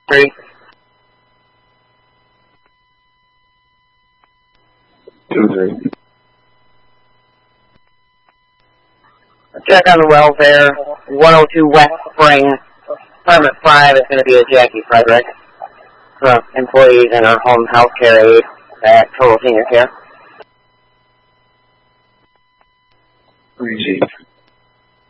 3. Check on the welfare, 102 West Spring, apartment 5 is going to be a Jackie Frederick, from employees in our home health care aid at Total Senior Care. 3G.